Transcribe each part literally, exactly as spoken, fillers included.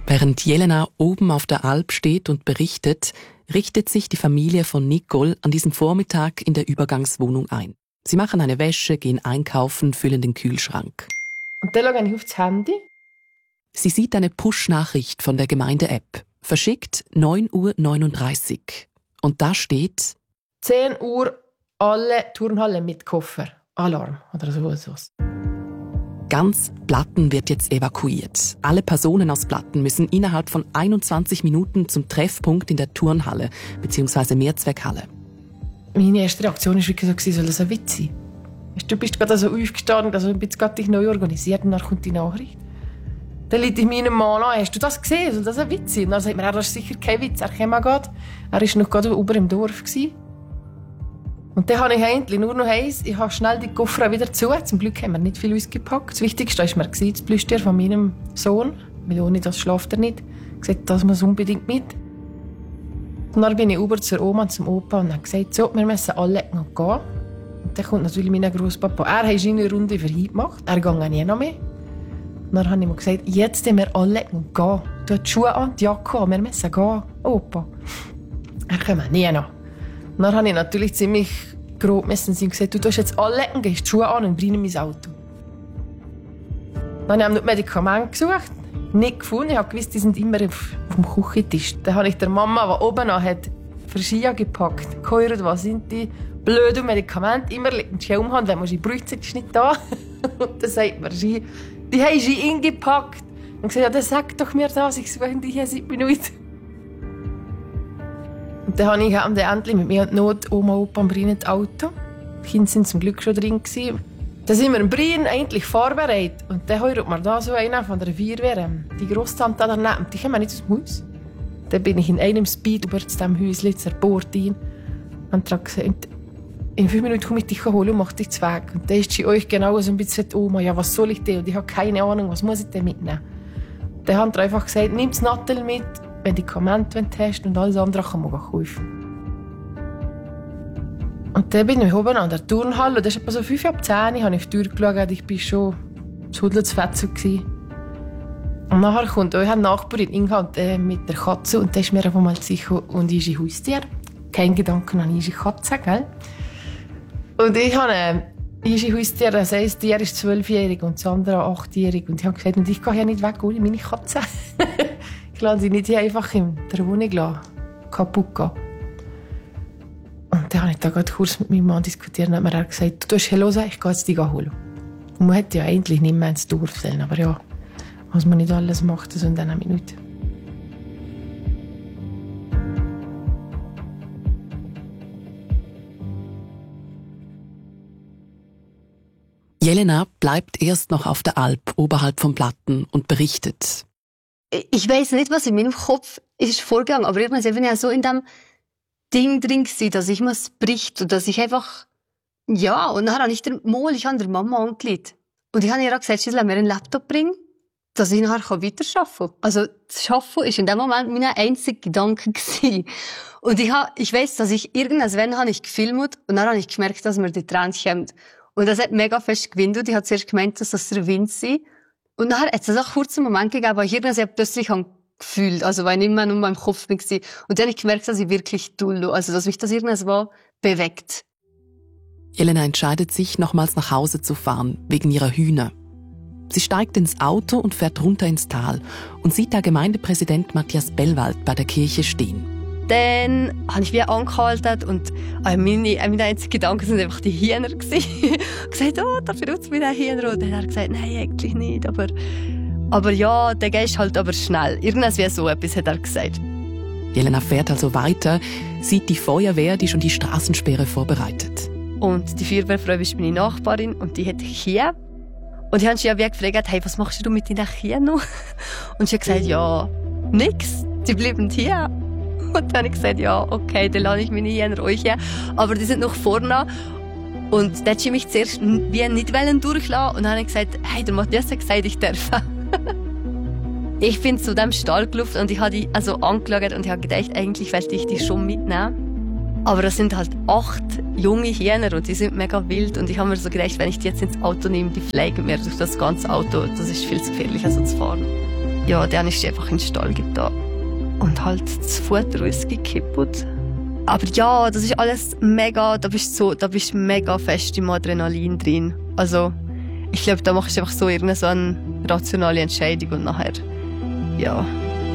Während Jelena oben auf der Alp steht und berichtet, richtet sich die Familie von Nicole an diesem Vormittag in der Übergangswohnung ein. Sie machen eine Wäsche, gehen einkaufen, füllen den Kühlschrank. Und dann schaue ich auf das Handy. Sie sieht eine Push-Nachricht von der Gemeinde-App. Verschickt neun Uhr neununddreißig. Und da steht: zehn Uhr, alle Turnhallen mit Koffer. Alarm oder sowas. Ganz Platten wird jetzt evakuiert. Alle Personen aus Platten müssen innerhalb von einundzwanzig Minuten zum Treffpunkt in der Turnhalle bzw. Mehrzweckhalle. Meine erste Reaktion war wirklich so, soll das ein Witz sein? Du bist gerade so aufgestanden, also ich bin dich neu organisiert und dann kommt die Nachricht. Dann liegt ich meinem Mann an, hast du das gesehen? Soll das ein Witz sein? Und dann sagt mir, das ist sicher kein Witz, er käme gerade. Er war noch gerade oben im Dorf. Und dann habe ich eigentlich nur noch eins, ich habe schnell die Koffer wieder zu. Zum Glück haben wir nicht viel ausgepackt. Das Wichtigste war mir das Plüschtier von meinem Sohn, weil ohne das schläft er nicht. Ich habe gesagt, das muss unbedingt mit. Und dann bin ich über zur Oma und zum Opa und habe gesagt, so, wir müssen alle noch gehen. Und dann kommt natürlich mein Grosspapa. Er hat eine Runde für ihn gemacht, er geht nie noch mehr. Und dann habe ich ihm gesagt, jetzt müssen wir alle noch gehen. Du hast die Schuhe an, die Jacke an, wir müssen gehen, Opa. Er kommt nie noch. Und dann habe ich natürlich ziemlich grob müssen und gesagt, du tust jetzt alle und gehst die Schuhe an und bring mein Auto. Dann habe ich ihm Medikamente gesucht, nicht gefunden. Ich habe gewusst, die sind immer auf, auf dem Küchentisch. Dann habe ich der Mama, die oben noch hat, für Ski gepackt, gehört, was sind die blöden Medikamente, immer liegt ein Ski umhand, wenn man sie braucht, ist nicht da. Und dann sagt man, Ski, die haben sie eingepackt. Und gesagt, ja, dann sag doch mir das, ich suche die hier seit Minuten. Und dann habe ich dann endlich mit mir und Not Oma und Opa am Brien das Auto. Die Kinder waren zum Glück schon drin. Dann sind wir im Brien eigentlich vorbereitet. Und dann hört man da so einen von der Feuerwehr, die Grosstante da daneben, die kommen nicht aus dem Haus. Dann bin ich in einem Speed über zu diesem Häuschen zur Bord rein und habe gesagt, in fünf Minuten komme ich dich holen und mache dich zu Weg. Und dann ist sie euch genau so ein bisschen Oma, ja, was soll ich denn? Und ich habe keine Ahnung, was muss ich denn mitnehmen? Dann haben sie einfach gesagt, nimm das Nattel mit, Medikamente testen und alles andere kann man kaufen. Und dann bin ich oben an der Turnhalle, und das ist etwa so fünf ab zehn, habe ich auf die Tür geschaut, ich war schon zu Hudelsfetzel. Und nachher kommt eure Nachbarin Inga äh, mit der Katze und dann ist mir einfach mal sicher, und ist ein Haustier. Kein Gedanke an eine Katze, gell? Und ich habe ein Haustier, das heisst, die ist zwölfjährig und das andere achtjährig. Und ich habe gesagt, und ich gehe ja nicht weg ohne meine Katze. Ich lasse sie nicht hier einfach in der Wohnung kaputt gehen. Und dann habe ich da gerade kurz mit meinem Mann diskutiert und hat mir gesagt, du hast hören, ich gehe jetzt die holen. Und man hätte ja eigentlich nicht mehr ins Dorf sollen, aber ja, was man nicht alles macht, so in dieser Minute. Jelena bleibt erst noch auf der Alp, oberhalb von Platten, und berichtet. Ich weiss nicht, was in meinem Kopf ist vorgegangen, aber irgendwann bin ich ja so in dem Ding drin gewesen, dass ich was bricht und dass ich einfach, ja, und dann habe ich der Mol, ich habe der Mama angelegt. Und ich habe ihr auch gesagt, sie soll mir einen Laptop bringen, dass ich nachher weiterarbeiten kann. Also, das Arbeiten war in dem Moment mein einziger Gedanke gewesen. Und ich habe, ich weiss, dass ich irgendwann, wenn habe ich gefilmt, und dann habe ich gemerkt, dass mir die Tränen kommen. Und das hat mega fest gewindet. Ich habe zuerst gemeint, dass das der Wind sei. Und dann hat es auch kurz einen Moment gegeben, wo ich irgendwann plötzlich gefühlt, also weil ich nicht mehr nur in meinem Kopf war. Und dann habe ich gemerkt, dass ich wirklich toll, also dass mich das irgendwas war, bewegt. Jelena entscheidet sich, nochmals nach Hause zu fahren, wegen ihrer Hühner. Sie steigt ins Auto und fährt runter ins Tal und sieht der Gemeindepräsident Matthias Bellwald bei der Kirche stehen. Dann habe ich wieder angehalten und äh, meine, äh, meine einzigen Gedanken waren einfach die Hühner. Ich habe gesagt, oh, darf ich jetzt wieder Hühner? Und dann hat er gesagt, nein, eigentlich nicht. Aber, aber ja, der gehst halt aber schnell. Irgendwas wie so etwas hat er gesagt. Jelena fährt also weiter, sieht die Feuerwehr, die schon die Straßensperre vorbereitet. Und die Feuerwehrfrau ist meine Nachbarin und die hat hier. Und ich habe sie ja wie gefragt, hey, was machst du mit deinen Kühen noch? Und sie hat gesagt, ja, nix, die bleiben hier. Und dann habe ich gesagt, ja, okay, dann lasse ich meine Hyänen euch her. Aber die sind noch vorne. Und dann wollte ich mich zuerst wie nicht durchlassen. Und dann habe ich gesagt, hey, der Matthias hat gesagt, ich darf. Ich bin zu dem Stall gelaufen und ich habe die also angeschaut und ich habe gedacht, eigentlich wollte ich die schon mitnehmen. Aber das sind halt acht junge Hühner und die sind mega wild. Und ich habe mir so gedacht, wenn ich die jetzt ins Auto nehme, die fliegen mir durch das ganze Auto. Das ist viel zu gefährlich, also zu fahren. Ja, dann ist die einfach in den Stall getan. Und halt das Futter ist kaputt. Aber ja, das ist alles mega, da bist du so, da bist mega fest im Adrenalin drin. Also, ich glaube, da machst du einfach so irgendeine so eine rationale Entscheidung und nachher, ja.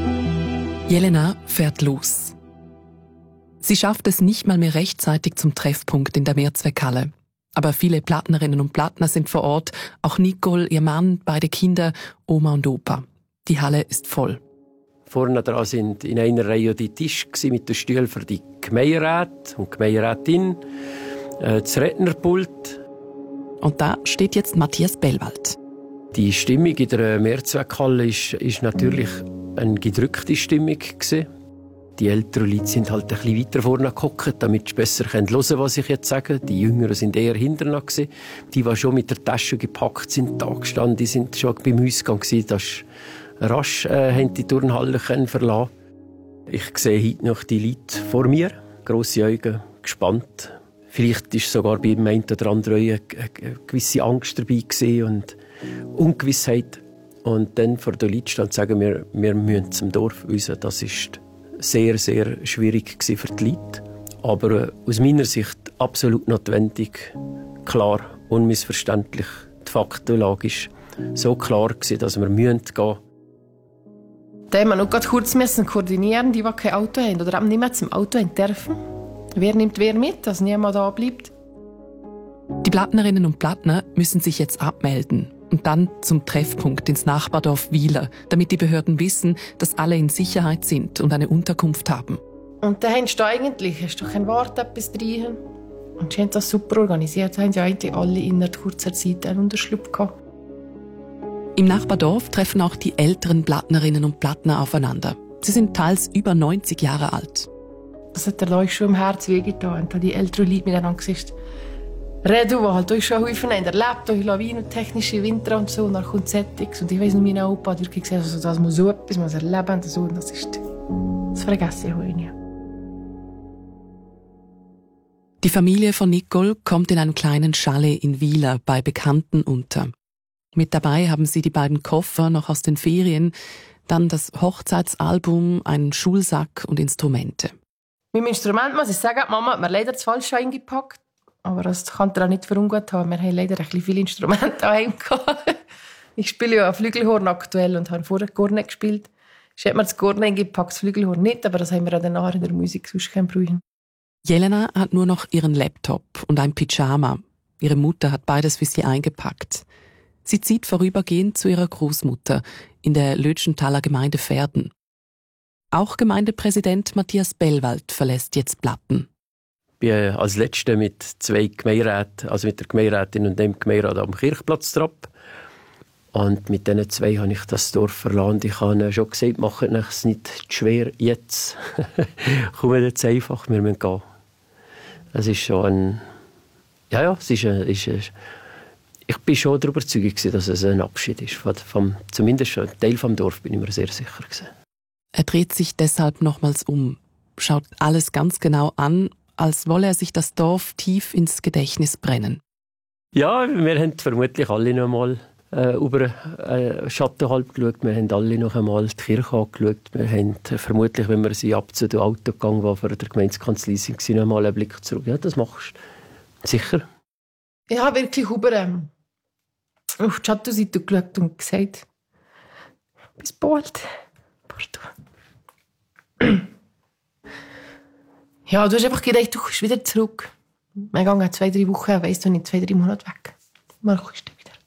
Jelena fährt los. Sie schafft es nicht mal mehr rechtzeitig zum Treffpunkt in der Mehrzweckhalle. Aber viele Plattnerinnen und Plattner sind vor Ort, auch Nicole, ihr Mann, beide Kinder, Oma und Opa. Die Halle ist voll. Vorne dran sind in einer Reihe die Tische mit den Stühlen für die Gemeinderäte und Gemeinderätin, äh, das Rednerpult. Und da steht jetzt Matthias Bellwald. Die Stimmung in der Mehrzweckhalle ist, ist natürlich eine gedrückte Stimmung gewesen. Die älteren Leute sind halt ein bisschen weiter vorne gehockt, damit sie besser hören können, was ich jetzt sage. Die Jüngeren sind eher hinterher gewesen. Die, die schon mit der Tasche gepackt sind, da gestanden, die sind schon beim Ausgang gewesen. Das ist rasch äh, haben die Turnhalle verlassen. Ich sehe heute noch die Leute vor mir, grosse Augen, gespannt. Vielleicht war sogar bei dem einen oder anderen eine gewisse Angst dabei und Ungewissheit. Und dann vor den Leuten stand sagen wir, wir müssen zum Dorf raus. Das war sehr, sehr schwierig für die Leute. Aber aus meiner Sicht absolut notwendig, klar, unmissverständlich. Die Faktenlage war so klar, dass wir gehen müssen. Da haben wir noch kurz müssen koordinieren, die, die kein Auto haben oder eben nicht mehr zum Auto haben dürfen. Wer nimmt wer mit, dass niemand da bleibt? Die Plattnerinnen und Plattner müssen sich jetzt abmelden und dann zum Treffpunkt ins Nachbardorf Wieler, damit die Behörden wissen, dass alle in Sicherheit sind und eine Unterkunft haben. Und da hast du eigentlich, hast du kein Wort etwas drin. Und sie haben das super organisiert, da haben sie eigentlich alle innerhalb kurzer Zeit einen Unterschlupf gehabt. Im Nachbardorf treffen auch die älteren Plattnerinnen und Plattner aufeinander. Sie sind teils über neunzig Jahre alt. Das hat der Leute schon im Herz wehgetan. Und da die älteren Leute miteinander gesagt, reden, die halt euch schon häufig haben erlebt, durch Lawinen und technische Winter und so, und dann kommt Settings. Und ich weiss noch, mein Opa hat wirklich gesagt, also, das muss so etwas, man muss erleben und so. Und das ist, das vergesse ich heute nie. Die Familie von Nicole kommt in einem kleinen Chalet in Wieler bei Bekannten unter. Mit dabei haben sie die beiden Koffer noch aus den Ferien, dann das Hochzeitsalbum, einen Schulsack und Instrumente. Mit dem Instrument muss ich sagen, Mama hat mir leider das Falsche eingepackt. Aber das kann dir auch nicht verungut haben. Wir haben leider ein bisschen viele Instrumente daheim gehabt. Ich spiele ja Flügelhorn aktuell und habe vorher Gorne gespielt. Ich habe mir das Gorne eingepackt, das Flügelhorn nicht, aber das haben wir dann nachher in der Musik sonst keinen brauchen. Jelena hat nur noch ihren Laptop und ein Pyjama. Ihre Mutter hat beides für sie eingepackt. Sie zieht vorübergehend zu ihrer Großmutter in der Lötschenthaler Gemeinde Verden. Auch Gemeindepräsident Matthias Bellwald verlässt jetzt Platten. Ich bin als Letzter mit zwei Gemeinderäten, also mit der Gemeinderätin und dem Gemeinderat am Kirchplatz Trapp. Und mit diesen zwei habe ich das Dorf verlassen. Ich habe schon gesagt, macht es nicht schwer jetzt. Kommen jetzt einfach, wir müssen gehen. Es ist schon ein... Ja, ja, es ist ein... Ist ein ich bin schon darüber überzeugt, dass es ein Abschied ist. Vom, vom, zumindest ein Teil des Dorf bin ich mir sehr sicher gewesen. Er dreht sich deshalb nochmals um, schaut alles ganz genau an, als wolle er sich das Dorf tief ins Gedächtnis brennen. Ja, wir haben vermutlich alle noch einmal äh, über äh, Schattenhalb geschaut. Wir haben alle noch einmal die Kirche angeschaut. Wir haben äh, vermutlich, wenn wir sie ab zu dem Auto gegangen waren, vor der Gemeindekanzlei sind, noch einmal einen Blick zurück. Ja, das machst du. Sicher. Ich habe wirklich über, ähm, auf die Schattenseite geschaut und gesagt, bis bald. Ja, du hast einfach gedacht, du kommst wieder zurück. Wir gehen zwei, drei Wochen, weißt du nicht, zwei, drei Monate weg. Mal kommst du wieder.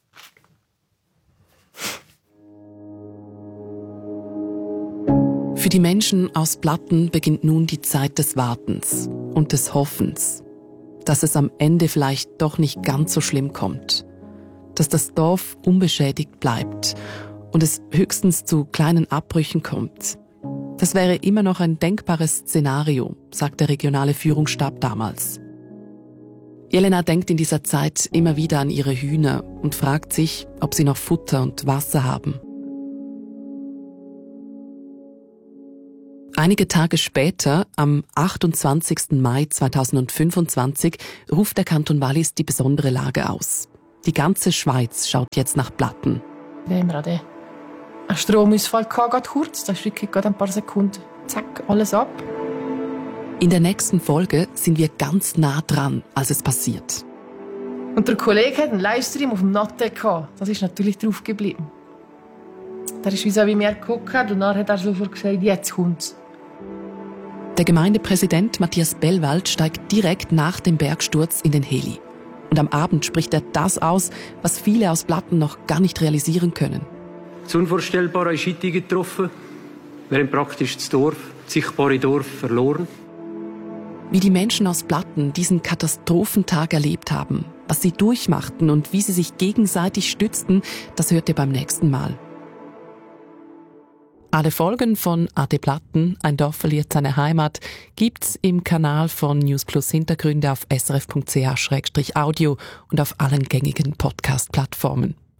Für die Menschen aus Platten beginnt nun die Zeit des Wartens und des Hoffens, dass es am Ende vielleicht doch nicht ganz so schlimm kommt, dass das Dorf unbeschädigt bleibt und es höchstens zu kleinen Abbrüchen kommt. Das wäre immer noch ein denkbares Szenario, sagt der regionale Führungsstab damals. Jelena denkt in dieser Zeit immer wieder an ihre Hühner und fragt sich, ob sie noch Futter und Wasser haben. Einige Tage später, am achtundzwanzigsten Mai zweitausendfünfundzwanzig, ruft der Kanton Wallis die besondere Lage aus. Die ganze Schweiz schaut jetzt nach Platten. Da haben wir den Stromausfall gehabt, kurz. Da ist wirklich gerade ein paar Sekunden. Zack, alles ab. In der nächsten Folge sind wir ganz nah dran, als es passiert. Und der Kollege hat einen Livestream auf dem Natte gehabt. Das ist natürlich drauf geblieben. Der ist wie so wie mir geguckt und dann hat er sofort gesagt, jetzt kommt's. Der Gemeindepräsident Matthias Bellwald steigt direkt nach dem Bergsturz in den Heli. Und am Abend spricht er das aus, was viele aus Platten noch gar nicht realisieren können. Das unvorstellbare Scheitern getroffen. Wir haben praktisch das Dorf, das sichtbare Dorf, verloren. Wie die Menschen aus Platten diesen Katastrophentag erlebt haben, was sie durchmachten und wie sie sich gegenseitig stützten, das hört ihr beim nächsten Mal. Alle Folgen von A D Platten, ein Dorf verliert seine Heimat, gibt's im Kanal von News Plus Hintergründe auf s r f punkt c h slash audio und auf allen gängigen Podcast-Plattformen.